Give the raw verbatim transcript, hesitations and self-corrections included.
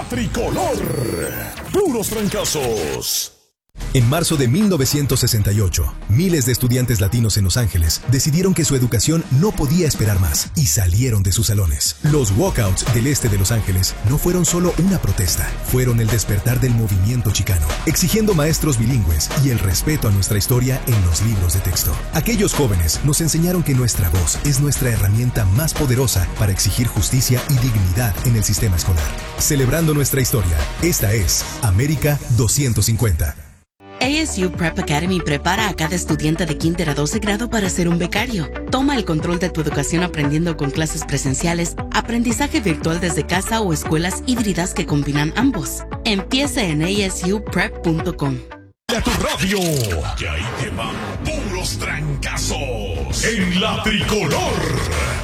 Tricolor. Puros trancazos. En marzo de mil novecientos sesenta y ocho, miles de estudiantes latinos en Los Ángeles decidieron que su educación no podía esperar más y salieron de sus salones. Los walkouts del este de Los Ángeles no fueron solo una protesta, fueron el despertar del movimiento chicano, exigiendo maestros bilingües y el respeto a nuestra historia en los libros de texto. Aquellos jóvenes nos enseñaron que nuestra voz es nuestra herramienta más poderosa para exigir justicia y dignidad en el sistema escolar. Celebrando nuestra historia, esta es América doscientos cincuenta. A S U Prep Academy prepara a cada estudiante de kinder a doce grado para ser un becario. Toma el control de tu educación aprendiendo con clases presenciales, aprendizaje virtual desde casa o escuelas híbridas que combinan ambos. Empieza en a s u prep punto com. A tu radio, que ahí te van puros trancazos en la Tricolor.